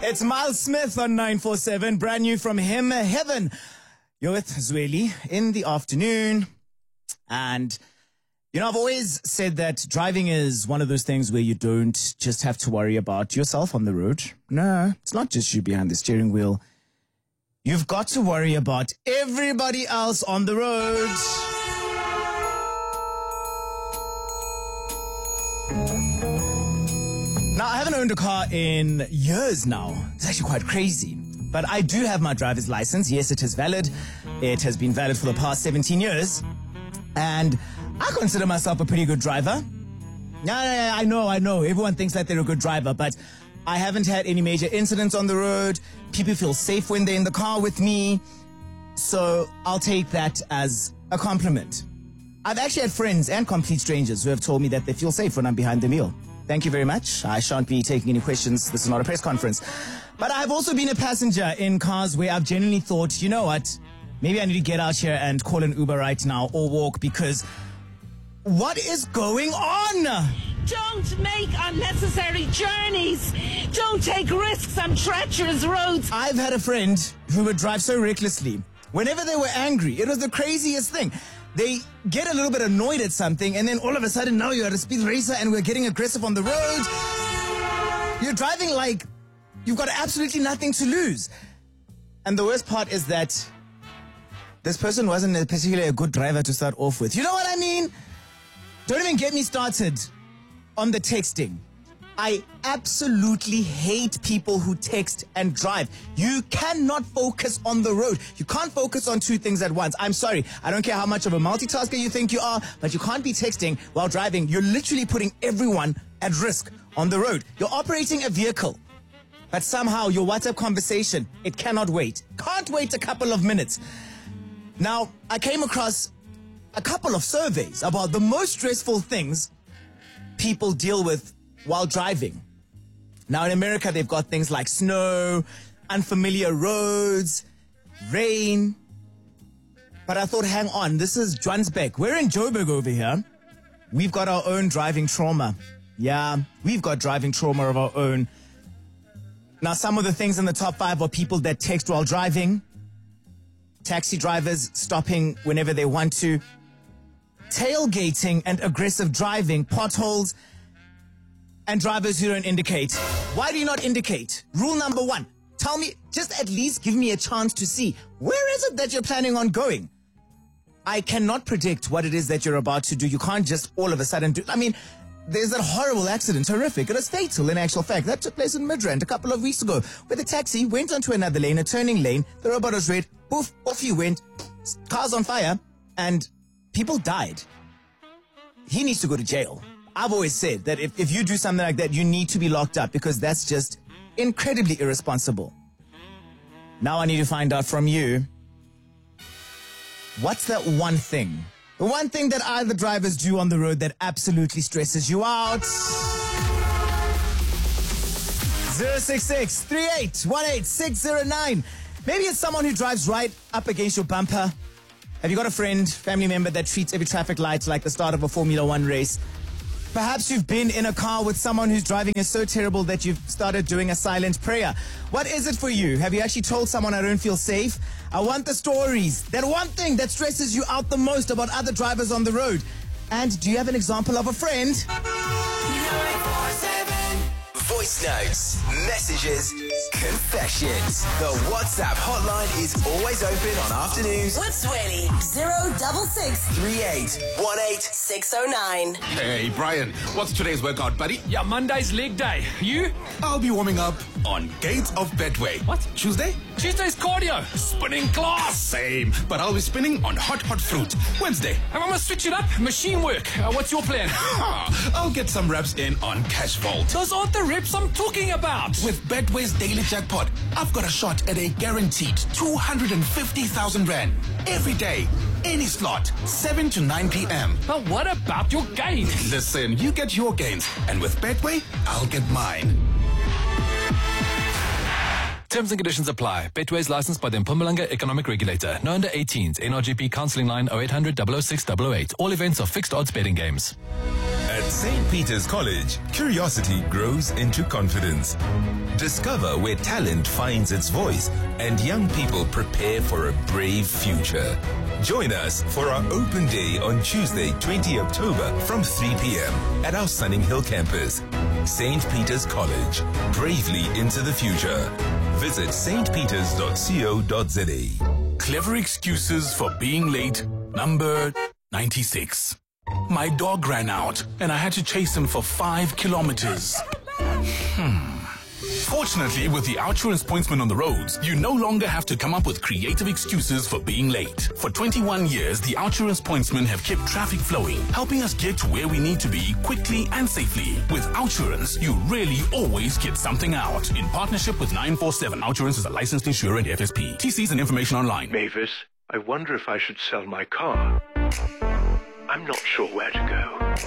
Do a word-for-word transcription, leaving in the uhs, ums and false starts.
It's Miles Smith on nine four seven, brand new from him, Heaven. You're with Zweli in the afternoon. And, you know, I've always said that driving is one of those things where you don't just have to worry about yourself on the road. No, it's not just you behind the steering wheel. You've got to worry about everybody else on the road. Now, I haven't owned a car in years now. It's actually quite crazy. But I do have my driver's license. Yes, it is valid. It has been valid for the past seventeen years. And I consider myself a pretty good driver. Yeah, I know, I know. Everyone thinks that they're a good driver, but I haven't had any major incidents on the road. People feel safe when they're in the car with me. So I'll take that as a compliment. I've actually had friends and complete strangers who have told me that they feel safe when I'm behind the wheel. Thank you very much. I shan't be taking any questions. This is not a press conference. But I've also been a passenger in cars where I've genuinely thought, you know what? Maybe I need to get out here and call an Uber right now or walk, because what is going on? Don't make unnecessary journeys. Don't take risks on treacherous roads. I've had a friend who would drive so recklessly. Whenever they were angry, it was the craziest thing. They get a little bit annoyed at something, and then all of a sudden, now you're at a speed racer and we're getting aggressive on the road. You're driving like you've got absolutely nothing to lose. And the worst part is that this person wasn't particularly a good driver to start off with. You know what I mean? Don't even get me started on the texting. I absolutely hate people who text and drive. You cannot focus on the road. You can't focus on two things at once. I'm sorry. I don't care how much of a multitasker you think you are, but you can't be texting while driving. You're literally putting everyone at risk on the road. You're operating a vehicle, but somehow your WhatsApp conversation, it cannot wait. Can't wait a couple of minutes. Now, I came across a couple of surveys about the most stressful things people deal with while driving. Now, in America, they've got things like snow, unfamiliar roads, rain. But I thought, hang on, this is Johannesburg. We're in Joburg over here. We've got our own driving trauma. Yeah, we've got driving trauma of our own. Now, some of the things in the top five are people that text while driving, taxi drivers stopping whenever they want to, tailgating and aggressive driving, potholes, and drivers who don't indicate. Why do you not indicate? Rule number one, tell me, just at least give me a chance to see. Where is it that you're planning on going? I cannot predict what it is that you're about to do. You can't just all of a sudden do. I mean, there's that horrible accident, horrific. It was fatal in actual fact. That took place in Midrand a couple of weeks ago, where the taxi went onto another lane, a turning lane. The robot was red. Poof, off he went. Cars on fire, and people died. He needs to go to jail. I've always said that if, if you do something like that, you need to be locked up, because that's just incredibly irresponsible. Now I need to find out from you, what's that one thing? The one thing that other drivers do on the road that absolutely stresses you out? zero six six, three eight one eight, six zero nine. Maybe it's someone who drives right up against your bumper. Have you got a friend, family member that treats every traffic light like the start of a Formula One race? Perhaps you've been in a car with someone whose driving is so terrible that you've started doing a silent prayer. What is it for you? Have you actually told someone, I don't feel safe? I want the stories. That one thing that stresses you out the most about other drivers on the road. And do you have an example of a friend? Voice notes, messages, confessions. The WhatsApp hotline is always open on afternoons. What's Zweli? Zero double six three eight one eight six oh nine. Hey, Brian, what's today's workout, buddy? Yeah, Monday's leg day. You? I'll be warming up on Gates of Betway. What? Tuesday? Tuesday's cardio. Spinning class. Same, but I'll be spinning on hot, hot fruit. Wednesday? I'm gonna switch it up. Machine work. Uh, what's your plan? I'll get some reps in on Cash Vault. Those aren't the reps I'm talking about. With Betway's daily jackpot, I've got a shot at a guaranteed two hundred fifty thousand rand. Every day, any slot, seven to nine p.m. But what about your gain? Listen, you get your gains, and with Betway, I'll get mine. Terms and conditions apply. Betway is licensed by the Mpumalanga Economic Regulator. No under eighteens. N R G P counselling line oh eight hundred, double oh six, double oh eight. All events are fixed odds betting games. At At Saint Peter's College, curiosity grows into confidence. Discover where talent finds its voice and young people prepare for a brave future. Join us for our open day on Tuesday, twentieth of October from three p.m. at our Sunning Hill campus. Saint Peter's College, bravely into the future. Visit s t peters dot co dot z a. Clever excuses for being late, number ninety-six. My dog ran out and I had to chase him for five kilometers. Hmm. Fortunately, with the Outsurance Pointsman on the roads, you no longer have to come up with creative excuses for being late. For twenty-one years, the Outsurance Pointsmen have kept traffic flowing, helping us get to where we need to be quickly and safely. With Outsurance, you really always get something out. In partnership with nine four seven, Outsurance is a licensed insurer and F S P. T Cs and information online. Mavis, I wonder if I should sell my car. I'm not sure where to go.